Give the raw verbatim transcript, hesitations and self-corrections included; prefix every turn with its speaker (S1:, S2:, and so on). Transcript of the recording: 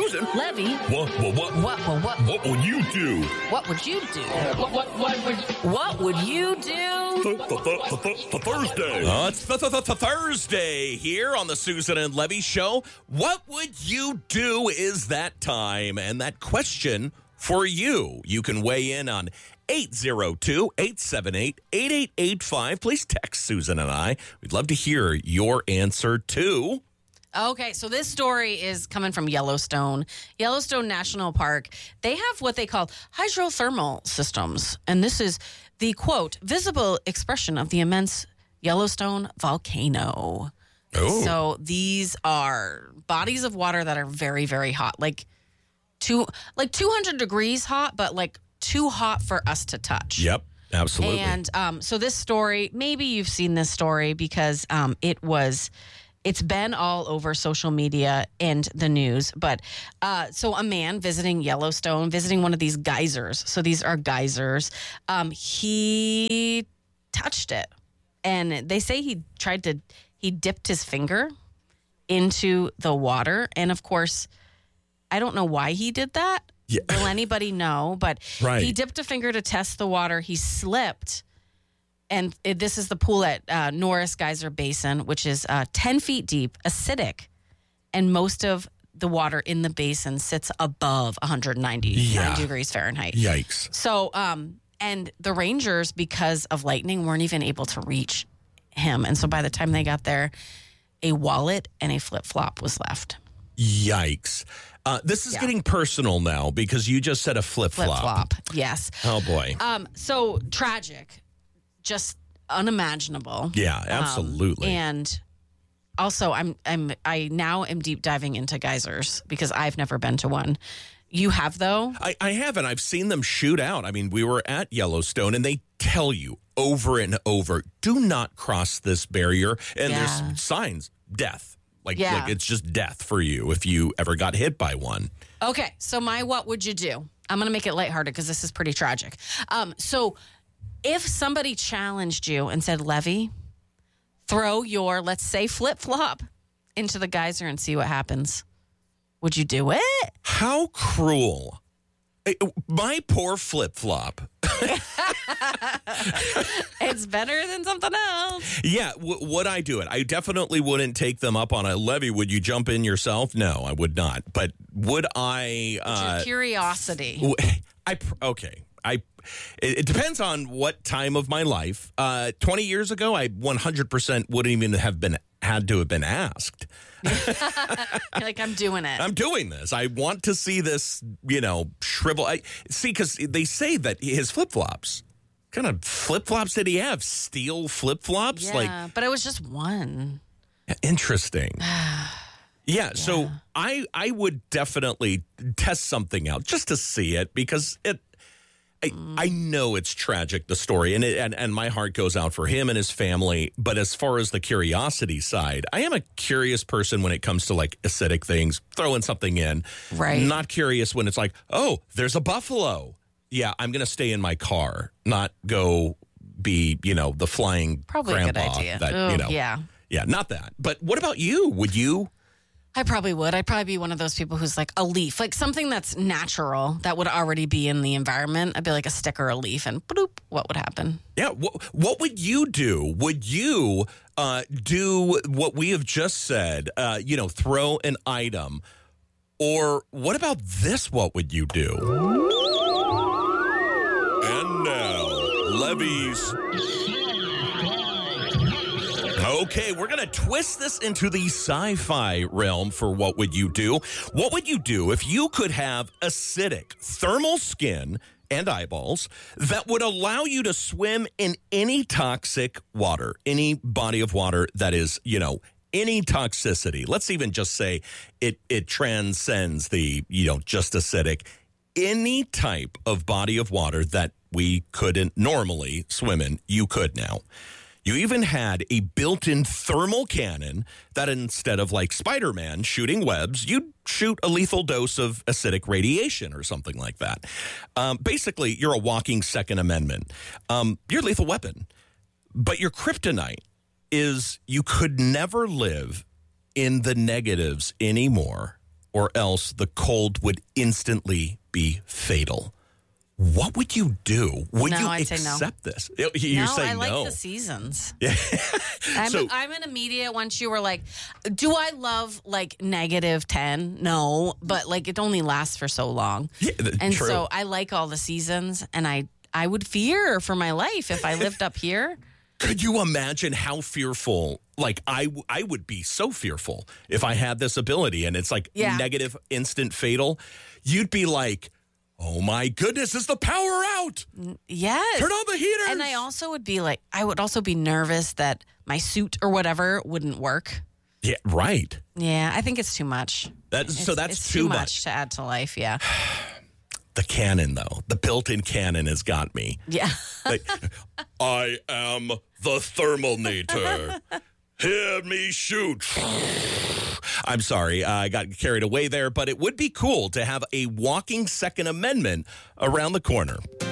S1: Susan.
S2: Levy.
S1: What, what, what,
S2: What, what, what,
S1: what would you do?
S2: what would you do? What, what, what would, what would you do?
S1: Th- th- th- th- th- th- Thursday.
S3: Uh, it's th- th- th- th- Thursday here on the Susan and Levy Show. What would you do is that time, and that question for you. You can weigh in on eight zero two, eight seven eight, eight eight eight five. Please text Susan and I. We'd love to hear your answer, too.
S2: Okay, so this story is coming from Yellowstone. Yellowstone National Park. They have what they call hydrothermal systems. And this is the, quote, visible expression of the immense Yellowstone volcano.
S3: Oh.
S2: So these are bodies of water that are very, very hot. Like two, like two hundred degrees hot, but like too hot for us to touch.
S3: Yep, absolutely.
S2: And um, so this story, maybe you've seen this story because um, it was... It's been all over social media and the news. But uh, so a man visiting Yellowstone, visiting one of these geysers. So these are geysers. Um, he touched it. And they say he tried to, he dipped his finger into the water. And of course, I don't know why he did that.
S3: Yeah.
S2: Will anybody know? But
S3: Right.
S2: he dipped a finger to test the water. He slipped. And it, this is the pool at uh, Norris Geyser Basin, which is uh, ten feet deep, acidic. And most of the water in the basin sits above one hundred ninety
S3: Yeah.
S2: degrees Fahrenheit.
S3: Yikes.
S2: So, um, and the Rangers, because of lightning, weren't even able to reach him. And so by the time they got there, a wallet and a flip-flop was left.
S3: Yikes. Uh, this is
S2: Yeah.
S3: getting personal now because you just said a flip-flop.
S2: Flip-flop, yes.
S3: Oh, boy.
S2: Um, so tragic, just unimaginable.
S3: Yeah, absolutely.
S2: Um, and also, I'm I'm I now am deep diving into geysers because I've never been to one. You have though?
S3: I, I haven't. I've seen them shoot out. I mean, we were at Yellowstone, and they tell you over and over, do not cross this barrier. And
S2: Yeah.
S3: there's signs, death. Like,
S2: Yeah.
S3: like it's just death for you if you ever got hit by one.
S2: Okay, so my what would you do? I'm gonna make it lighthearted because this is pretty tragic. Um, so if somebody challenged you and said, Levy, throw your, let's say, flip flop into the geyser and see what happens, would you do it?
S3: How cruel. Eh, My poor flip-flop.
S2: It's better than something else.
S3: Yeah, w- would I do it? I definitely wouldn't take them up on a levy. Would you jump in yourself? No, I would not. But would I... Uh,
S2: Your curiosity.
S3: w- I pr- okay. I it, it depends on what time of my life. Uh, twenty years ago, I one hundred percent wouldn't even have been had to have been asked.
S2: You're like, I'm doing it.
S3: I'm doing this. I want to see this, you know, shrivel. I see, because they say that his flip flops. What kind of flip flops did he have? Steel flip flops?
S2: yeah,
S3: Like,
S2: but it was just one.
S3: interesting. Yeah, so I I would definitely test something out just to see it because it. I, I know it's tragic, the story, and, it, and and my heart goes out for him and his family. But as far as the curiosity side, I am a curious person when it comes to like acidic things, throwing something in.
S2: Right.
S3: Not curious when it's like, oh, there's a buffalo. Yeah, I'm going to stay in my car, not go be, you know, the flying
S2: Probably a good
S3: grandpa.
S2: idea.
S3: That,
S2: Oh,
S3: you know,
S2: yeah.
S3: Yeah, not that. But what about you? Would you?
S2: I probably would. I'd probably be one of those people who's like a leaf, like something that's natural that would already be in the environment. I'd be like a stick or a leaf, and bloop, what would happen?
S3: Yeah. What, what would you do? Would you uh, do what we have just said, uh, you know, throw an item? Or what about this? What would you do? And now, Levy's. Okay, we're going to twist this into the sci-fi realm for what would you do. What would you do if you could have acidic thermal skin and eyeballs that would allow you to swim in any toxic water, any body of water that is, you know, any toxicity? Let's even just say it it transcends the, you know, just acidic. Any type of body of water that we couldn't normally swim in, you could now. You even had a built-in thermal cannon that instead of like Spider-Man shooting webs, you'd shoot a lethal dose of acidic radiation or something like that. Um, basically, you're a walking Second Amendment. Um, you're a lethal weapon. But your kryptonite is you could never live in the negatives anymore or else the cold would instantly be fatal. What would you do? Would
S2: No,
S3: you
S2: I'd say no.
S3: accept this? You're
S2: no,
S3: saying
S2: I like
S3: no.
S2: the seasons.
S3: Yeah.
S2: I'm,
S3: So-
S2: I'm an immediate once you were like, do I love like negative ten? No, but like it only lasts for so long.
S3: Yeah, th-
S2: and
S3: true.
S2: so I like all the seasons, and I, I would fear for my life if I lived up here.
S3: Could you imagine how fearful? Like I, w- I would be so fearful if I had this ability, and it's like
S2: Yeah.
S3: negative, instant, fatal. You'd be like, "Oh my goodness, is the power out?
S2: Yes.
S3: Turn on the heaters!"
S2: And I also would be like, I would also be nervous that my suit or whatever wouldn't work.
S3: yeah, right.
S2: Yeah, I think it's too much.
S3: That so
S2: It's-
S3: that's
S2: it's
S3: too,
S2: too
S3: much.
S2: much to add to life. Yeah.
S3: The cannon, though, the built-in cannon has got me.
S2: Yeah.
S3: Like, I am the Thermalnator. Hear me shoot. I'm sorry, I got carried away there, but it would be cool to have a walking Second Amendment around the corner.